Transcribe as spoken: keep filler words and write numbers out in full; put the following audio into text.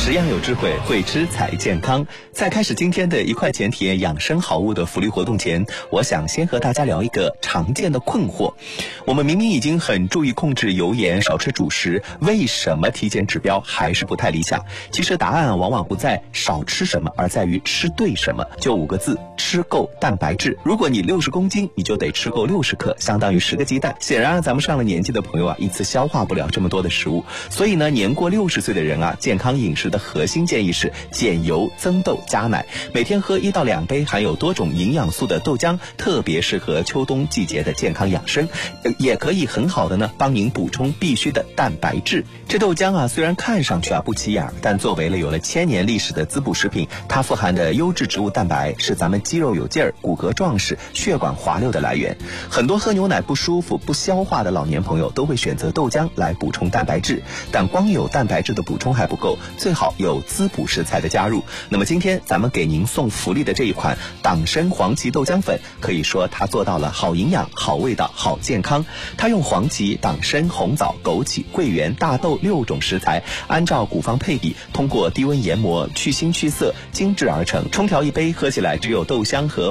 食养有智慧，会吃才健康。在开始今天的一块钱体验养生好物的福利活动前，我想先和大家聊一个常见的困惑。我们明明已经很注意控制油盐，少吃主食，为什么体检指标还是不太理想？其实答案往往不在少吃什么，而在于吃对什么。就五个字，吃够蛋白质。如果你六十公斤，你就得吃够六十克，相当于十个鸡蛋。显然咱们上了年纪的朋友啊，一次消化不了这么多的食物。所以呢，年过六十岁的人啊，健康饮食的核心建议是减油、增豆、加奶，每天喝一到两杯含有多种营养素的豆浆，特别适合秋冬季节的健康养生，也可以很好的呢帮您补充必需的蛋白质。这豆浆啊，虽然看上去啊不起眼，但作为了有了千年历史的滋补食品，它富含的优质植物蛋白是咱们肌肉有劲儿、骨骼壮实、血管滑溜的来源。很多喝牛奶不舒服、不消化的老年朋友都会选择豆浆来补充蛋白质，但光有蛋白质的补充还不够，最好有滋补食材的加入。那么今天咱们给您送福利的这一款党参黄芪豆浆粉，可以说它做到了好营养、好味道、好健康。它用黄芪、党参、红枣、枸杞、桂圆、大豆六种食材，按照古方配比，通过低温研磨、去腥去涩，精制而成。冲调一杯，喝起来只有豆香和